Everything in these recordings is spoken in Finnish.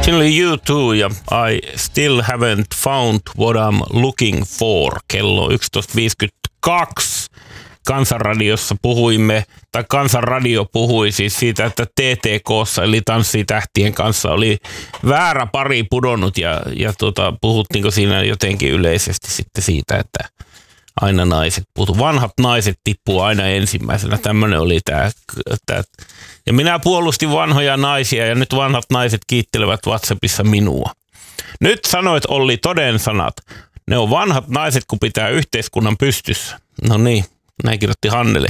Siinä oli U2 ja I still haven't found what I'm looking for. Kello 11.52. Kansanradiossa puhuimme, tai Kansanradio puhui siis siitä, että TTK:ssa eli Tanssii tähtien kanssa oli väärä pari pudonnut ja puhuttiinko siinä jotenkin yleisesti sitten siitä, että aina naiset puhuu. Vanhat naiset tippuu aina ensimmäisenä. Tämmöinen oli tämä. Ja minä puolustin vanhoja naisia ja nyt vanhat naiset kiittelevät WhatsAppissa minua. Nyt sanoit Olli toden sanat. Ne on vanhat naiset, kun pitää yhteiskunnan pystyssä. No niin, näin kirjoitti Hannele.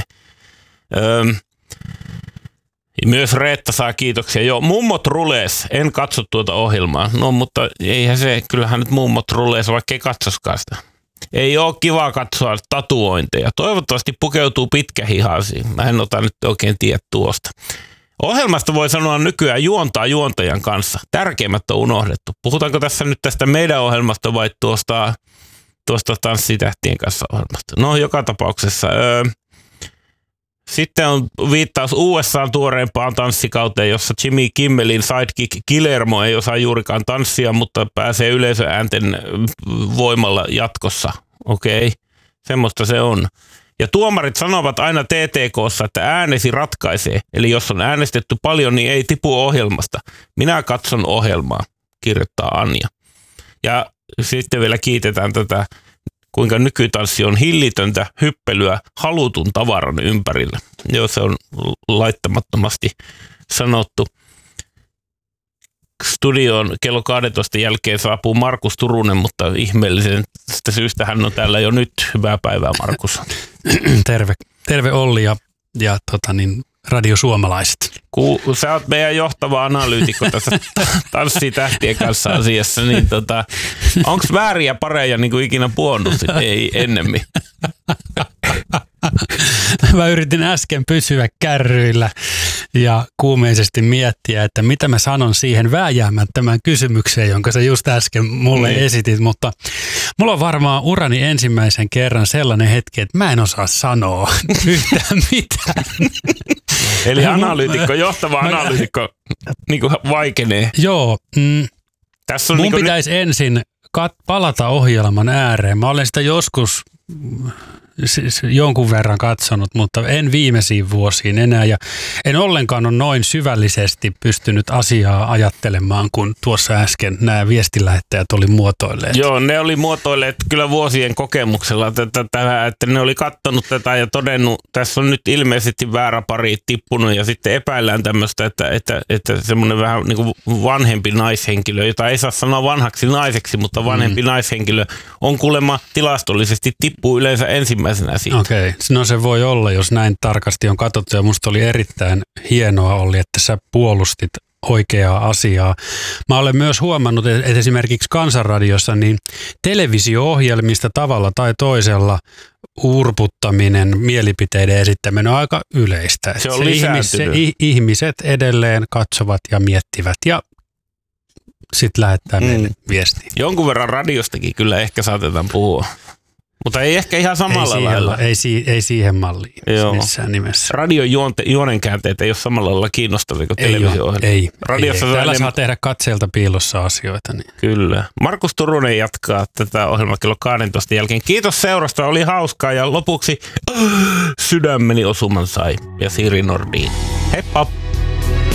Myös Reetta saa kiitoksia. Joo, mummot rulees. En katso tuota ohjelmaa. No, mutta eihän se, kyllähän nyt mummot rulees, vaikka ei katsoskaan sitä. Ei ole kiva katsoa tatuointeja. Toivottavasti pukeutuu pitkähihaisiin. Mä en ota nyt oikein tiedä tuosta. Ohjelmasta voi sanoa nykyään juontaa juontajan kanssa. Tärkeimmät on unohdettu. Puhutaanko tässä nyt tästä meidän ohjelmasta vai tuosta Tanssii tähtien kanssa ohjelmasta? No, joka tapauksessa. Sitten on viittaus USA:n tuoreempaan tanssikauteen, jossa Jimmy Kimmelin sidekick Guillermo ei osaa juurikaan tanssia, mutta pääsee yleisöäänten voimalla jatkossa. Okei, semmoista se on. Ja tuomarit sanovat aina TTK:ssa, että äänesi ratkaisee. Eli jos on äänestetty paljon, niin ei tipu ohjelmasta. Minä katson ohjelmaa, kirjoittaa Anja. Ja sitten vielä kiitetään tätä, kuinka nykytanssi on hillitöntä hyppelyä halutun tavaran ympärillä. Joo, se on laittamattomasti sanottu. Studioon kello 12 jälkeen saapuu Markus Turunen, mutta ihmeellisestä syystä hän on täällä jo nyt. Hyvää päivää, Markus. Terve. Terve Olli ja Radio Suomalaiset. Sä oot meidän johtava analyytikko tässä Tanssii tähtien kanssa asiassa, niin onko vääriä pareja niin kuin ikinä puhunut? Ei ennemmin. Mä yritin äsken pysyä kärryillä ja kuumeisesti miettiä, että mitä mä sanon siihen vääjäämättömään kysymykseen, jonka sä just äsken mulle esitit, mutta mulla on varmaan urani ensimmäisen kerran sellainen hetki, että mä en osaa sanoa yhtään mitään. Eli analyytikko, johtava analyytikko niin kuin vaikenee. Joo. Tässä on mun niin kuin pitäisi ensin palata ohjelman ääreen. Mä olen sitä joskus jonkun verran katsonut, mutta en viimeisiin vuosiin enää. Ja en ollenkaan ole noin syvällisesti pystynyt asiaa ajattelemaan, kun tuossa äsken nämä viestinlähettäjät oli muotoilleet. Joo, ne oli muotoilleet kyllä vuosien kokemuksella, että ne oli kattonut tätä ja todennut, tässä on nyt ilmeisesti väärä pari tippunut ja sitten epäillään tämmöistä, että semmoinen vähän niin kuin vanhempi naishenkilö, jota ei saa sanoa vanhaksi naiseksi, mutta vanhempi naishenkilö on kuulemma tilastollisesti tippuu yleensä ensimmäisenä siitä. Okei, no se voi olla, jos näin tarkasti on katsottu ja musta oli erittäin hienoa Olli, että sä puolustit oikeaa asiaa. Mä olen myös huomannut, että esimerkiksi Kansanradiossa niin televisio-ohjelmista tavalla tai toisella urputtaminen, mielipiteiden esittäminen on aika yleistä. Se on lisääntynyt. Ihmiset edelleen katsovat ja miettivät ja sitten lähettää meille viestiä. Jonkun verran radiostakin kyllä ehkä saatetaan puhua. Mutta ei ehkä ihan samalla lailla. Ei siihen malliin missään nimessä. Radion juonenkäänteet ei ole samalla lailla kiinnostavia kuin televisio-ohjelma. Ei. Täällä saa tehdä katseelta piilossa asioita. Niin. Kyllä. Markus Turunen jatkaa tätä ohjelmaa kello 12 jälkeen. Kiitos seurasta, oli hauskaa ja lopuksi sydämeni osuman sai ja Siri Nordin. Heippa!